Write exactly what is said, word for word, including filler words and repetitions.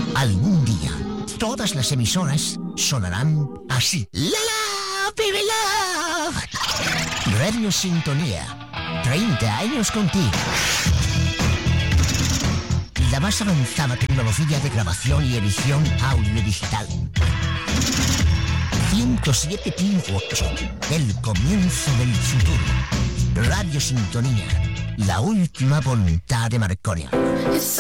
Algún día, todas las emisoras sonarán así. ¡La la, baby love! Radio Sintonía. treinta años contigo. La más avanzada tecnología de grabación y edición audiodigital. ciento siete punto ocho. El comienzo del futuro. Radio Sintonía. La última voluntad de Marconi.